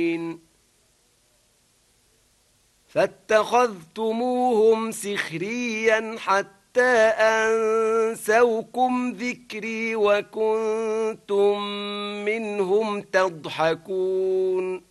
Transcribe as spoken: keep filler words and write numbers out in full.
فاتخذتموهم سخريا حتى أنسوكم ذكري وكنتم منهم تضحكون